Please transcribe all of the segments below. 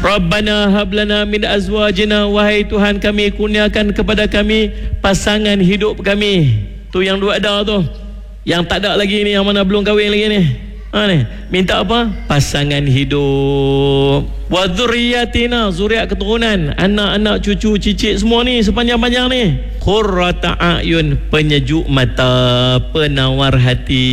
Rabbana hablana min azwajina, wahai Tuhan kami, kurniakan kepada kami pasangan hidup kami. Tu yang dua ada tu. Yang tak ada lagi ni, yang mana belum kahwin lagi ni. Ni minta apa? Pasangan hidup. Wa dzurriyyatina, zuriat keturunan, anak-anak, cucu, cicit semua ni sepanjang-panjang ni. Qurrata a'yun, penyejuk mata, penawar hati.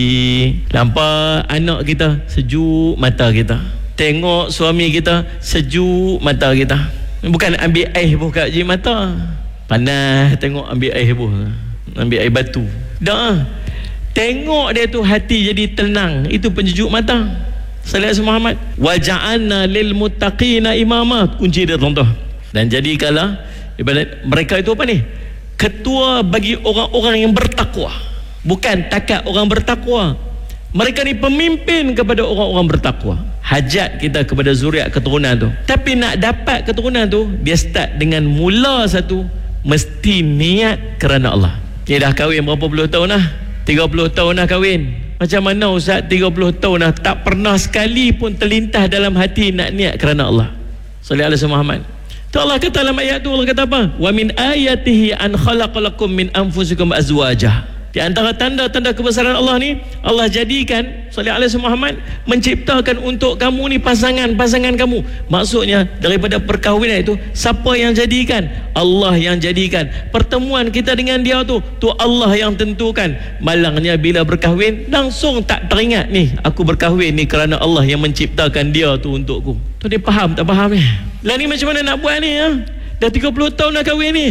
Nampak anak kita, sejuk mata kita. Tengok suami kita, sejuk mata kita. Bukan ambil air buh kat je mata. Panas tengok ambil air buh, ambil air batu. Dah. Tengok dia tu hati jadi tenang, itu penyejuk mata. Sallallahu alaihi Muhammad. Wa ja'alna lil muttaqina imama, kunci dia tuan-tuan. Dan jadikanlah ibadat mereka itu apa ni? Ketua bagi orang-orang yang bertakwa. Bukan takat orang bertakwa. Mereka ni pemimpin kepada orang-orang bertakwa. Hajat kita kepada zuriat keturunan tu. Tapi nak dapat keturunan tu, dia start dengan mula satu, mesti niat kerana Allah. Dia dah kahwin berapa puluh tahun dah? 30 tahun dah kahwin. Macam mana Ustaz 30 tahun dah tak pernah sekali pun terlintas dalam hati nak niat kerana Allah. Sallallahu alaihi Muhammad. Tu Allah kata dalam ayat tu, Allah kata apa? Wa min ayatihi an khalaqalakum min anfusikum azwajah. Di antara tanda-tanda kebesaran Allah ni, Allah jadikan sallallahu alaihi Muhammad menciptakan untuk kamu ni pasangan-pasangan kamu. Maksudnya daripada perkahwinan itu, siapa yang jadikan? Allah yang jadikan. Pertemuan kita dengan dia tu Allah yang tentukan. Malangnya bila berkahwin langsung tak teringat ni, aku berkahwin ni kerana Allah yang menciptakan dia tu untukku. Tu dia faham tak faham ni? Lah ni macam mana nak buat ni ya? Dah 30 tahun dah kahwin ni.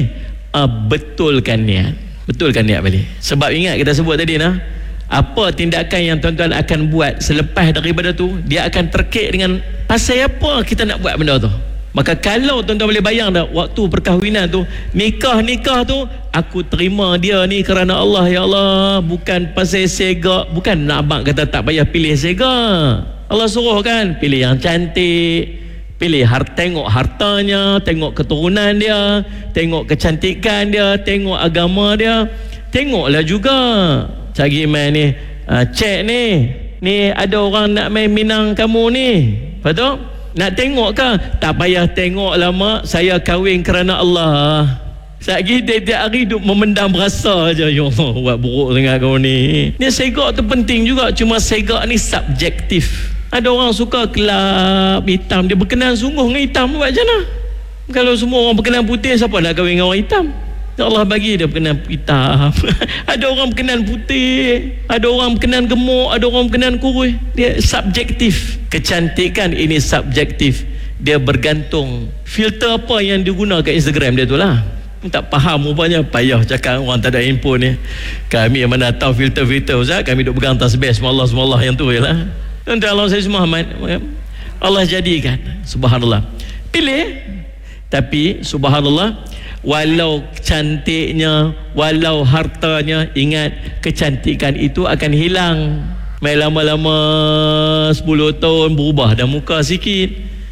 Betulkan niat. Betulkan niat balik. Sebab ingat kita sebut tadi nah, apa tindakan yang tuan-tuan akan buat selepas daripada tu, dia akan terkait dengan pasal apa kita nak buat benda tu. Maka kalau tuan-tuan boleh bayang dah, waktu perkahwinan tu, nikah tu, aku terima dia ni kerana Allah, ya Allah, bukan pasal segak. Bukan nak abang kata tak payah pilih segak. Allah suruh kan, pilih yang cantik, pilih tengok hartanya, tengok keturunan dia, tengok kecantikan dia, tengok agama dia. Tengoklah juga cari main ni, cek ni ada orang nak main minang kamu ni, betul? Nak tengok ke? Tak payah tengok lama, saya kahwin kerana Allah. Satgi tiap hari duk memendam rasa aja. Ya Allah, buat buruk sangat kau ni. Ni segak tu penting juga, cuma segak ni subjektif. Ada orang suka kelab hitam, dia berkenan sungguh dengan hitam, buat macam mana? Kalau semua orang berkenan putih, siapa nak kahwin dengan orang hitam? Allah bagi dia berkenan hitam. Ada orang berkenan putih, ada orang berkenan gemuk, ada orang berkenan kurus. Dia subjektif. Kecantikan ini subjektif. Dia bergantung filter apa yang digunakan kat Instagram dia tu lah. Tak faham rupanya, payah cakap orang tak ada handphone ni. Kami yang mana tahu filter-filter Ustaz, kami duk pegang tasbih semalah yang tu je lah. Tuan-tuan Allah saya Muhammad, Allah jadikan, subhanallah, pilih. Tapi subhanallah, walau cantiknya, walau hartanya, ingat kecantikan itu akan hilang. Main lama-lama 10 tahun berubah dah muka sikit,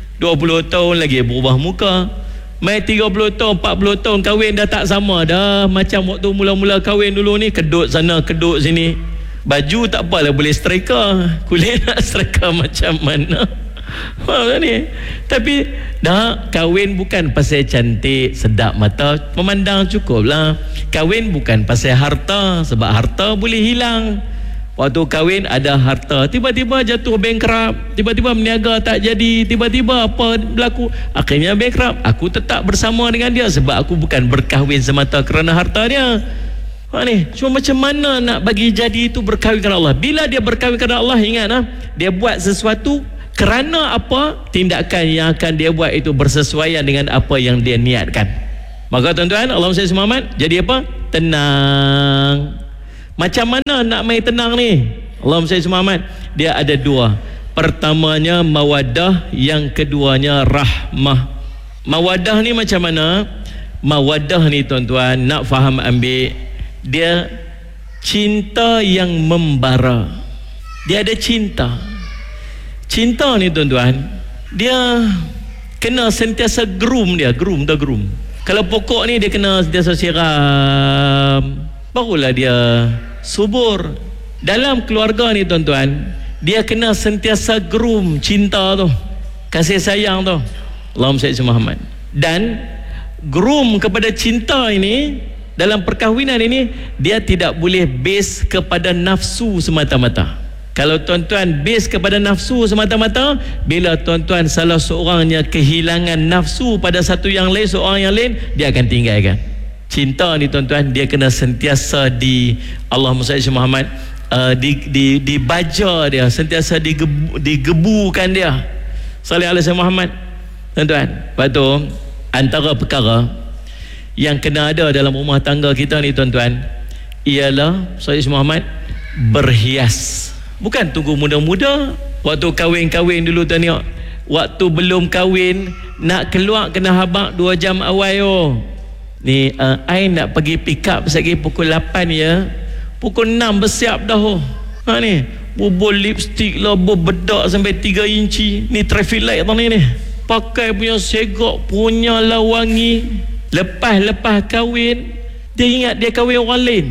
20 tahun lagi berubah muka. Main 30 tahun, 40 tahun kahwin dah tak sama dah. Macam waktu mula-mula kahwin dulu ni, kedut sana kedut sini. Baju tak apalah boleh striker, kulit nak striker macam mana. Faham ni? Tapi dah kahwin bukan pasal cantik, sedap mata, memandang cukup lah. Kahwin bukan pasal harta, sebab harta boleh hilang. Waktu kahwin ada harta, tiba-tiba jatuh bankrupt, tiba-tiba meniaga tak jadi, tiba-tiba apa berlaku, akhirnya bankrupt. Aku tetap bersama dengan dia sebab aku bukan berkahwin semata kerana harta dia. Ni, cuma macam mana nak bagi jadi itu berkahwin kerana Allah. Bila dia berkahwin kerana Allah, ingat dia buat sesuatu kerana apa? Tindakan yang akan dia buat itu bersesuaian dengan apa yang dia niatkan. Maka tuan-tuan, Allahumma salli Muhammad, jadi apa? Tenang. Macam mana nak main tenang ni? Allahumma salli Muhammad, dia ada dua. Pertamanya mawaddah, yang keduanya rahmah. Mawaddah ni macam mana? Mawaddah ni tuan-tuan, nak faham ambil, dia cinta yang membara. Dia ada cinta. Cinta ni tuan-tuan, dia kena sentiasa groom dia. Groom. Kalau pokok ni dia kena sentiasa siram, barulah dia subur. Dalam keluarga ni tuan-tuan, dia kena sentiasa groom cinta tu, kasih sayang tu. Allahumma salli ala Muhammad. Dan groom kepada cinta ini, dalam perkahwinan ini, dia tidak boleh base kepada nafsu semata-mata. Kalau tuan-tuan base kepada nafsu semata-mata, bila tuan-tuan salah seorangnya kehilangan nafsu pada satu yang lain, seorang yang lain, dia akan tinggalkan. Cinta ni tuan-tuan, dia kena sentiasa di Allahumma salli ala Muhammad, dibaja dia, sentiasa digebukan dia. Salli ala Muhammad. Tuan-tuan, lepas tu antara perkara yang kena ada dalam rumah tangga kita ni tuan-tuan, ialah salli ala Muhammad, berhias. Bukan tunggu muda-muda. Waktu kahwin-kahwin dulu tuan tengok, waktu belum kahwin nak keluar kena habaq 2 jam awal ni. I nak pergi pick up lagi pukul 8 ya, pukul 6 bersiap dah. Ni bubur lipstick lah, bedak sampai 3 inci. Ni traffic light tau ni. Pakai punya segak punya lah wangi. Lepas kahwin, dia ingat dia kahwin orang lain.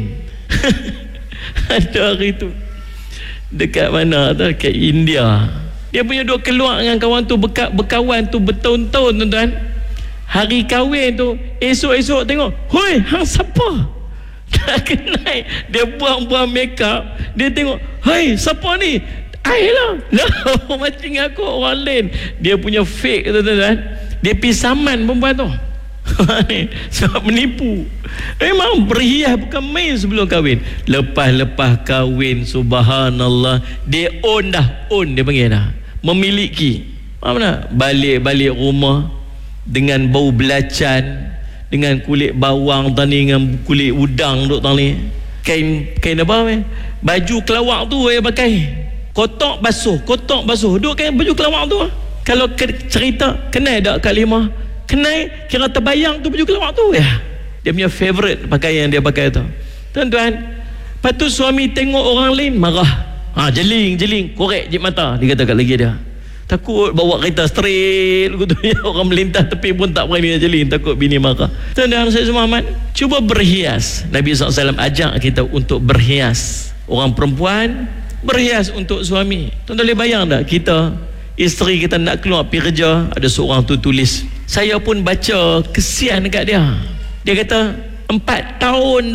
Ada hari tu dekat mana tu, kat India, dia punya duk keluar dengan kawan tu, berkawan tu bertahun-tahun tuan-tuan. Hari kahwin tu, esok-esok tengok, hoi, hang siapa? Tak kenal. Dia buang-buang make up, dia tengok, hoi, siapa ni? I lah. Macam aku orang lain. Dia punya fake tuan-tuan. Dia pergi saman perempuan tu. Sebab menipu. Memang berhias bukan main sebelum kahwin. Lepas kahwin, subhanallah, dia own dia panggil dah, memiliki. Mana balik rumah dengan bau belacan, dengan kulit bawang tani, dengan kulit udang duk tani. Kain apa baju kelawak tu dia pakai, kotak basuh duk kain baju kelawak tu. Kalau cerita kenal tak Kak Limah? Kenal, kira terbayang tu baju kelawak tu ya. Dia punya favourite pakaian dia pakai tu. Tuan-tuan, lepas tu suami tengok orang lain marah. Jeling, korek je mata. Dia kata kat lagi dia, takut bawa kereta straight gitu ya, orang melintas tepi pun tak berani jeling, takut bini marah. Tuan-tuan saya semua amat, cuba berhias. Nabi SAW ajak kita untuk berhias. Orang perempuan berhias untuk suami. Tuan-tuan boleh bayang tak, kita isteri kita nak keluar pergi kerja, ada seorang tu tulis, saya pun baca kesian dekat dia. Dia kata 4 tahun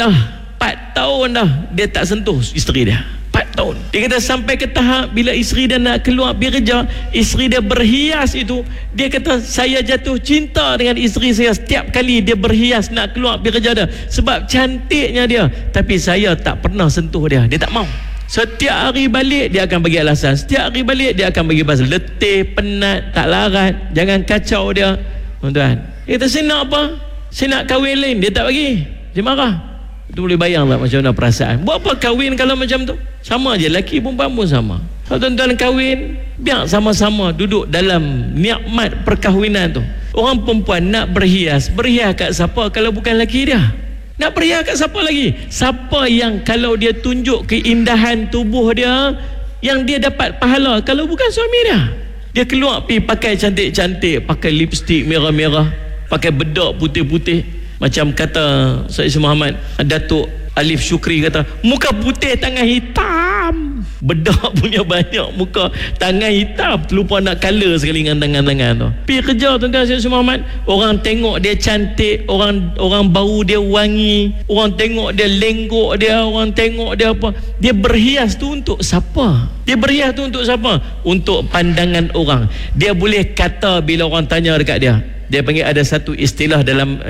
dah dia tak sentuh isteri dia. 4 tahun. Dia kata sampai ke tahap bila isteri dia nak keluar pergi kerja, isteri dia berhias itu. Dia kata saya jatuh cinta dengan isteri saya setiap kali dia berhias nak keluar pergi kerja dia, sebab cantiknya dia. Tapi saya tak pernah sentuh dia. Dia tak mau. Setiap hari balik dia akan bagi alasan. Setiap hari balik dia akan bagi pasal letih, penat, tak larat. Jangan kacau dia. Tuan-tuan, dia kata saya nak apa? Saya nak kahwin lain. Dia tak bagi. Dia marah. Itu boleh bayang tak macam mana perasaan. Buat apa kahwin kalau macam tu? Sama je, lelaki perempuan pun sama. Kalau tuan-tuan kahwin, biar sama-sama duduk dalam nikmat perkahwinan tu. Orang perempuan nak berhias kat siapa kalau bukan lelaki dia? Nak berhias kat siapa lagi? Siapa yang kalau dia tunjuk keindahan tubuh dia, yang dia dapat pahala kalau bukan suami dia? Dia keluar pergi pakai cantik-cantik, pakai lipstick merah-merah, pakai bedak putih-putih. Macam kata Sayyid Muhammad Datuk Alif Syukri kata, muka putih tangan hitam. Bedak punya banyak, muka tangan hitam, terlupa nak colour sekali dengan tangan-tangan tu. Pergi kerja tuan-tuan Sayyid Muhammad, orang tengok dia cantik, orang bau dia wangi, orang tengok dia lenggok dia, orang tengok dia apa. Dia berhias tu untuk siapa? Dia berhias tu untuk siapa? Untuk pandangan orang. Dia boleh kata bila orang tanya dekat dia panggil, ada satu istilah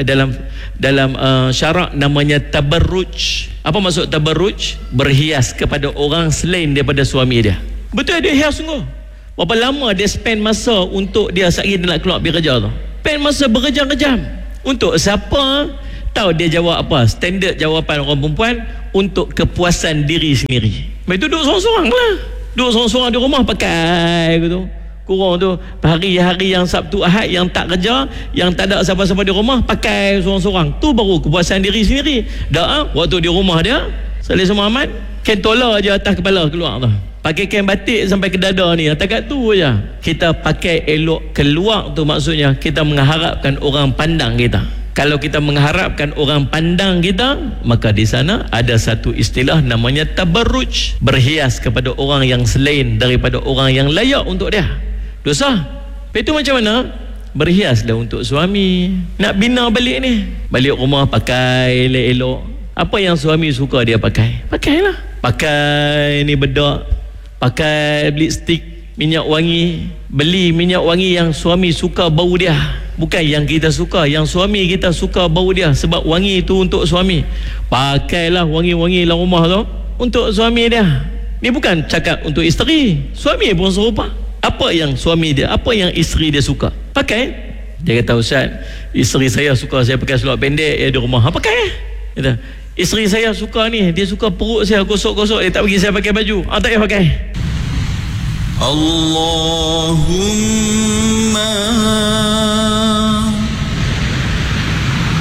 dalam syarak namanya tabarruj. Apa maksud tabarruj? Berhias kepada orang selain daripada suami dia. Betul, dia hias sungguh. Berapa lama dia spend masa untuk dia sehari dia nak keluar pergi kerja tu? Spend masa berjam-jam. Untuk siapa? Tahu dia jawab apa? Standard jawapan orang perempuan, untuk kepuasan diri sendiri. Itu duduk sorang-sorang lah. Duduk sorang-sorang di rumah pakai gitu. Kurang tu hari-hari yang Sabtu Ahad yang tak kerja, yang tak ada siapa-siapa di rumah, pakai sorang-sorang. Tu baru kepuasan diri sendiri. Dah waktu di rumah dia Salih Muhammad, kain tola je atas kepala keluar tu, pakai kain batik sampai ke dada ni, takat tu je. Kita pakai elok keluar tu, maksudnya kita mengharapkan orang pandang kita. Kalau kita mengharapkan orang pandang kita, maka di sana ada satu istilah namanya tabarruj, berhias kepada orang yang selain daripada orang yang layak untuk dia. Dosa. Itu macam mana? berhiaslah untuk suami. Nak bina balik ni, balik rumah pakai elok-elok. Apa yang suami suka dia pakai, pakailah. Pakai ni bedak, pakai lipstick, minyak wangi. Beli minyak wangi yang suami suka bau dia, bukan yang kita suka. Yang suami kita suka bau dia, sebab wangi itu untuk suami. Pakailah wangi-wangi dalam rumah tu untuk suami dia. Ni bukan cakap untuk isteri, suami pun serupa. Apa yang suami dia, apa yang isteri dia suka, pakai. Dia kata, Ustaz, isteri saya suka saya pakai seluar pendek di rumah. Pakai. Kata, isteri saya suka ni, dia suka perut saya gosok-gosok, dia tak bagi saya pakai baju. Tak payah pakai. Allahumma